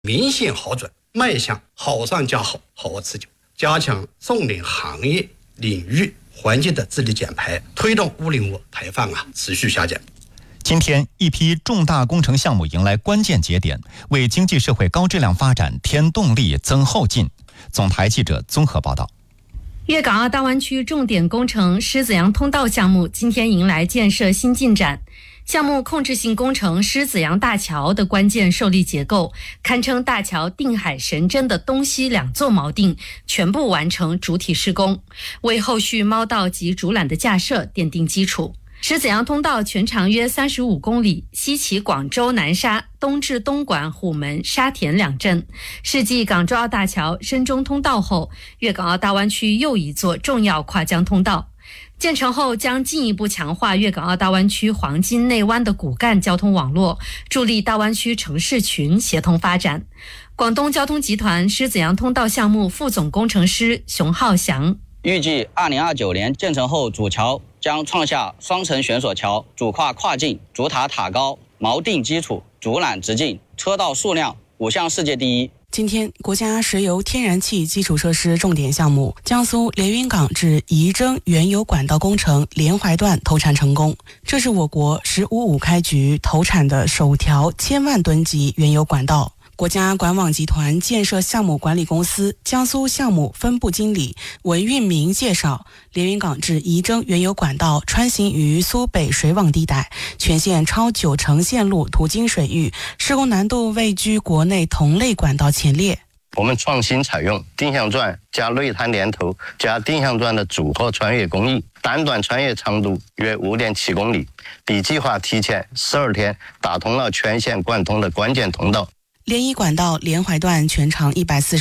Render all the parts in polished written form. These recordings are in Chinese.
明显好转，迈向好上加好，好而持久。加强重点行业领域环境的治理减排，推动污泥物排放持续下降。 今天，一批重大工程项目迎来关键节点，为经济社会高质量发展添动力、增后劲。总台记者综合报道。 粤港澳大湾区重点工程狮子洋通道项目今天迎来建设新进展。项目控制性工程狮子洋大桥的关键受力结构，堪称大桥定海神针的东西两座锚定全部完成主体施工，为后续锚道及主缆的架设奠定基础。狮子洋通道全长约35公里，西起广州南沙，东至东莞、虎门、沙田两镇，是继港珠澳大桥、深中通道后，粤港澳大湾区又一座重要跨江通道。建成后将进一步强化粤港澳大湾区黄金内湾的骨干交通网络，助力大湾区城市群协同发展。广东交通集团狮子洋通道项目副总工程师熊浩翔预计2029年建成后，主桥将创下双层悬索桥、主跨跨境、主塔塔高、锚定基础、主缆直径、车道数量5项世界第一。 今天，国家石油天然气基础设施重点项目江苏连云港至仪征原油管道工程连淮段投产成功，这是我国15开局投产的首条1000万吨级原油管道。国家管网集团建设项目管理公司江苏项目分部经理文运明介绍，连云港至仪征原油管道穿行于苏北水网地带，全线超90%线路途经水域，施工难度位居国内同类管道前列。 我们创新采用定向钻加内滩连头加定向钻的组合穿越工艺，单段穿越长度约5.7公里，比计划提前12天打通了全线贯通的关键通道。 连一管道连淮段全长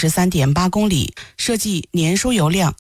143.8公里，设计年输油量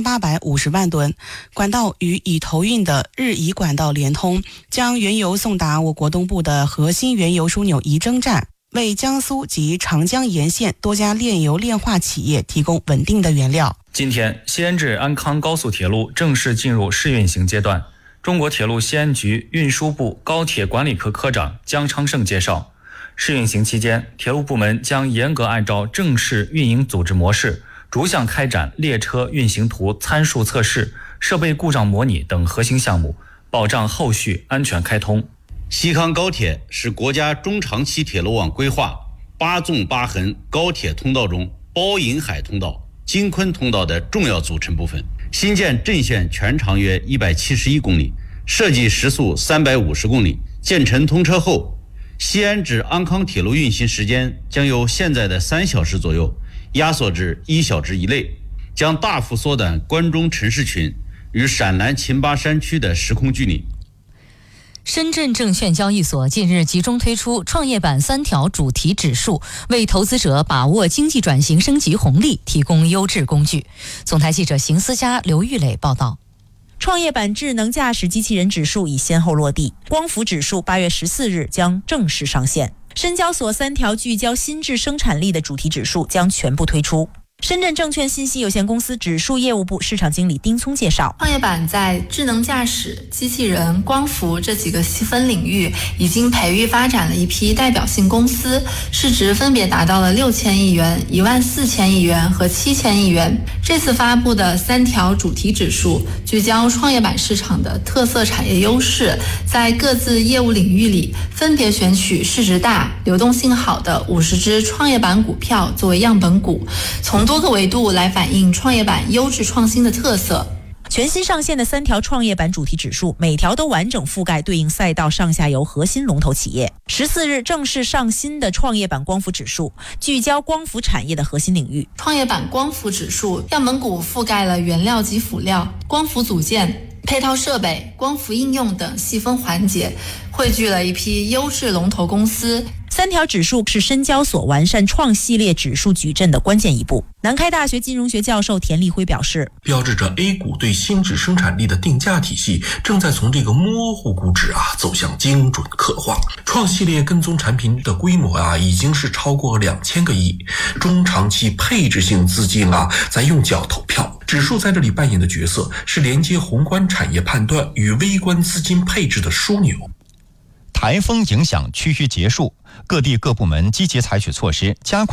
1850万吨，管道与已投运的日宜管道连通，将原油送达我国东部的核心原油枢纽仪征站，为江苏及长江沿线多家炼油炼化企业提供稳定的原料。 今天，西安至安康高速铁路正式进入试运行阶段。中国铁路西安局运输部高铁管理科科长姜昌胜介绍，试运行期间，铁路部门将严格按照正式运营组织模式，逐项开展列车运行图参数测试、设备故障模拟等核心项目，保障后续安全开通。 西康高铁是国家中长期铁路网规划8纵8横高铁通道中包银海通道、京昆通道的重要组成部分。新建镇线全长约171公里，设计时速350公里。建成通车后，西安至安康铁路运行时间将由现在的3小时左右压缩至1小时以内，将大幅缩短关中城市群与陕南秦巴山区的时空距离。 深圳证券交易所近日集中推出创业板3条主题指数，为投资者把握经济转型升级红利提供优质工具。总台记者邢思佳、刘玉磊报道。 创业板智能驾驶机器人指数已先后落地，光伏指数8月14日将正式上线。深交所3条聚焦新质生产力的主题指数将全部推出。深圳证券信息有限公司指数业务部市场经理丁聪介绍， 创业板在智能驾驶、机器人、光伏这几个细分领域已经培育发展了一批代表性公司，市值分别达到了6000亿元、14000亿元和7000亿元。这次发布的3条主题指数聚焦创业板市场的特色产业优势，在各自业务领域里分别选取市值大、流动性好的50只创业板股票作为样本股，从多个维度来反映创业板优质创新的特色。 全新上线的3条创业板主题指数，每条都完整覆盖对应赛道上下游核心龙头企业。14日正式上新的创业板光伏指数，聚焦光伏产业的核心领域。 创业板光伏指数样本股覆盖了原料及辅料、光伏组件、配套设备、光伏应用等细分环节，汇聚了一批优质龙头公司。 3条指数是深交所完善创系列指数矩阵的关键一步。南开大学金融学教授田立辉表示， 标志着 A 股对新质生产力的定价体系正在从这个模糊估值走向精准刻画。创系列跟踪产品的规模已经是超过2000个亿，中长期配置性资金在用脚投票。指数在这里扮演的角色是连接宏观产业判断与微观资金配置的枢纽。 台风影响趋于结束，各地各部门积极采取措施，加快